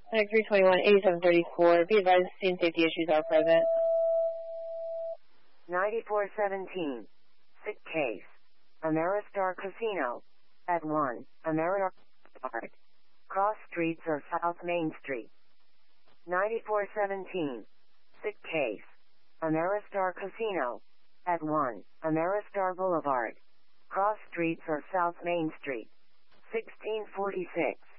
Connect 321-8734. Be advised, scene safety issues are present. 9417. Sick case. Ameristar Casino. At 1. Ameristar. Cross Streets or South Main Street. 9417. Sick case. Ameristar Casino. At 1. Ameristar Boulevard. Cross Streets or South Main Street. 1646.